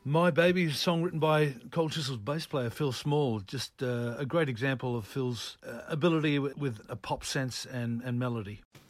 My Baby, a song written by Cold Chisel's bass player Phil Small. Just a great example of Phil's ability with a pop sense and melody.